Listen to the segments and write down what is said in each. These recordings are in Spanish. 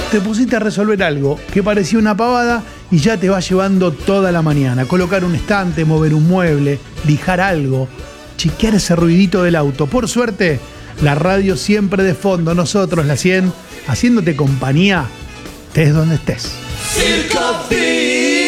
te pusiste a resolver algo que parecía una pavada y ya te va llevando toda la mañana. Colocar un estante, mover un mueble, lijar algo, chequear ese ruidito del auto. Por suerte, la radio siempre de fondo, nosotros, la 100, haciéndote compañía, estés donde estés. Circo Beat.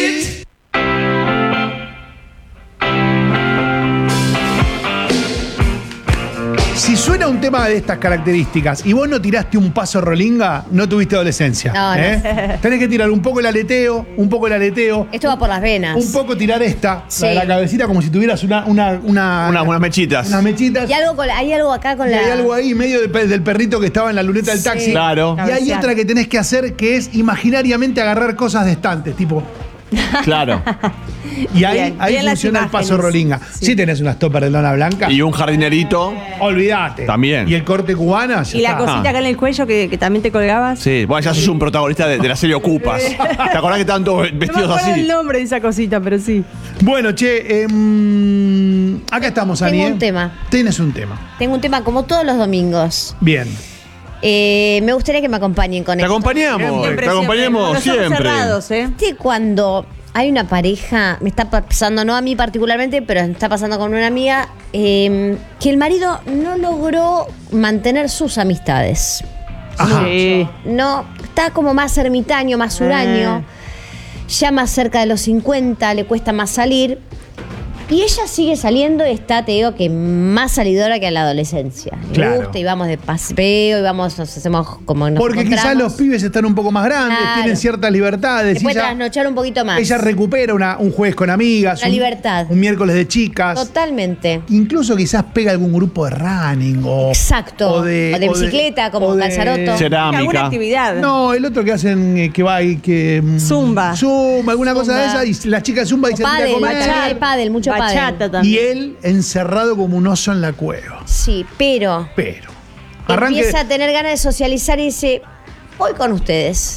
Si suena un tema de estas características y vos no tiraste un paso rolinga, no tuviste adolescencia. No. Tenés que tirar un poco el aleteo, Esto va por las venas. un poco tirar esta, Sí. la de la cabecita, como si tuvieras Unas mechitas. unas mechitas. Y hay algo acá con Y la... hay algo ahí medio del perrito que estaba en la luneta del Sí. taxi. Claro. Y hay Cabecear. otra que tenés que hacer que es imaginariamente agarrar cosas de estantes, tipo. Claro. Y ahí, Bien, ahí bien las funciona el paso imágenes. rolinga. Sí. Si tenés unas toppers de lona blanca, Y un jardinerito. olvídate. También. Y el corte cubana, ya Y la está. cosita acá en el cuello que también te colgabas. Sí, bueno, ya sos un protagonista de la serie Ocupas. ¿Te acordás que estaban todos No me vestidos acuerdo así? el nombre de esa cosita, pero sí. Bueno, che, acá estamos, Ani. Tengo un tema. Tienes un tema. Tengo un tema como todos los domingos. Bien. Me gustaría que me acompañen con Te esto. acompañamos, Siempre, te acompañamos Con los ojos siempre. cerrados, ¿eh? ¿Viste cuando hay una pareja, me está pasando, no a mí particularmente, pero me está pasando con una amiga, que el marido no logró mantener sus amistades? Ajá. Sí. No, está como más ermitaño, más huraño, ya más cerca de los 50, le cuesta más salir. Y ella sigue saliendo y está, te digo, que más salidora que en la adolescencia. Le Claro. gusta y vamos de paseo y vamos, nos hacemos como nos Porque quizás encontramos. los pibes están un poco más grandes, Claro. tienen ciertas libertades. Se puede ella- trasnochar un poquito más. Ella recupera un jueves con amigas. La libertad. Un miércoles de chicas. Totalmente. Incluso quizás pega algún grupo de running o. Exacto. O de bicicleta, como o de- Calzaroto. Alguna Cerámica. actividad. No, el otro que hacen que va y que. Zumba. Zumba, alguna cosa de Zumba. esa. Y la chica zumba y O se tira a pádel, comer. también hay pádel, mucho Bachata pádel. también. Y él encerrado como un oso en la cueva. Sí, pero Pero. Arranque. empieza a tener ganas de socializar y dice, voy con ustedes.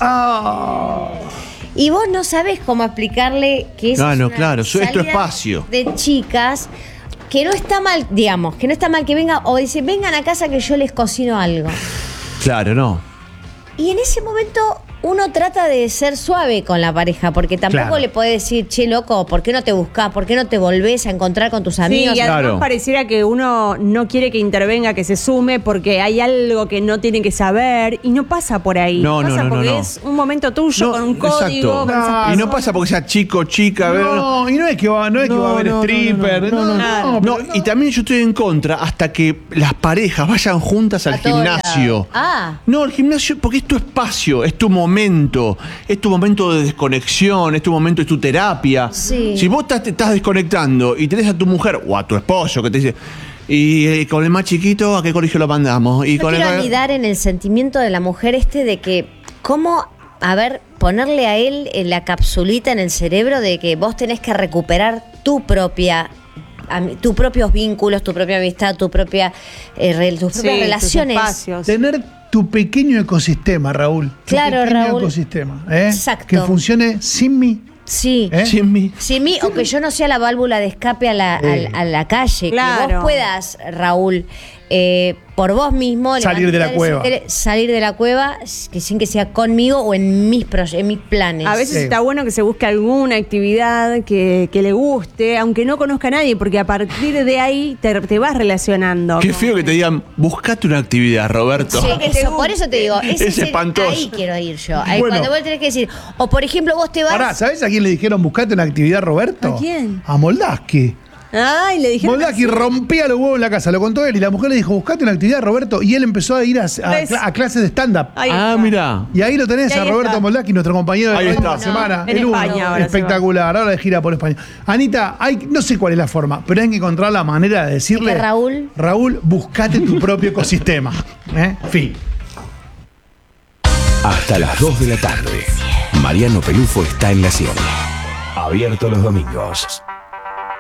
Ah. Y vos no sabés cómo explicarle que Claro, es una claro, eso es tu salida espacio. de chicas, que no está mal, digamos, que no está mal que venga, o dice, vengan a casa que yo les cocino algo. Claro, no. Y en ese momento uno trata de ser suave con la pareja, porque tampoco Claro. le puede decir, che, loco, ¿por qué no te buscás? ¿Por qué no te volvés a encontrar con tus Sí, amigos? y además Claro. pareciera que uno no quiere que intervenga, que se sume, porque hay algo que no tiene que saber y no pasa por ahí. No, no, pasa no, porque no. es un momento tuyo, con un código. exacto. con esas Y no personas. pasa porque sea chico, chica. No, y no es que va, no es que va a haber stripper. No, No, y también yo estoy en contra hasta que las parejas vayan juntas al A todos gimnasio. lados. Ah. No, el gimnasio, porque es tu espacio, es tu momento de desconexión, es tu momento, es tu terapia. Sí. Si vos te estás desconectando y tenés a tu mujer o a tu esposo que te dice, y con el más chiquito, ¿a qué colegio lo mandamos? Y Yo con quiero el anidar en el sentimiento de la mujer de que, ¿cómo, a ver, ponerle a él la capsulita en el cerebro de que vos tenés que recuperar tus propios vínculos, tu propia amistad, tus propias Sí, relaciones? tus espacios. Tener tu pequeño ecosistema, Raúl. Tu Claro, pequeño Raúl. ecosistema. Exacto. Que funcione sin mí. Sí. ¿Eh? Sin mí. Sin mí, o que yo no sea la válvula de escape a la calle. Que Claro. vos puedas, Raúl, por vos mismo Salir de la levantar cueva. salir de la cueva, que sin que sea conmigo o en mis planes. A veces Sí. está bueno que se busque alguna actividad que le guste, aunque no conozca a nadie, porque a partir de ahí te vas relacionando. Qué feo que te digan, buscate una actividad, Roberto. Sí, que te eso, por guste. eso te digo, Es espantoso. ahí quiero ir yo. Ahí Bueno. cuando vos tenés que decir, o por ejemplo, vos te vas. Pará, ¿sabés a quién le dijeron buscate una actividad, Roberto? ¿A quién? A Moldaski. Ay, le dijeron. Moldaski rompía los huevos en la casa, lo contó él, y la mujer le dijo, buscate una actividad, Roberto, y él empezó a ir a clases de stand-up. Ahí Ah, está. mirá. Y ahí lo tenés Y ahí a Roberto está. Moldaski, nuestro compañero de Ahí Radio está. de la semana. En el uno. España ahora Espectacular, ahora de gira por España. Anita, no sé cuál es la forma, pero hay que encontrar la manera de decirle. ¿De que Raúl? Raúl, buscate tu propio ecosistema. Fin. Hasta las 2 de la tarde. Mariano Pelufo está en la 100. Abierto los domingos.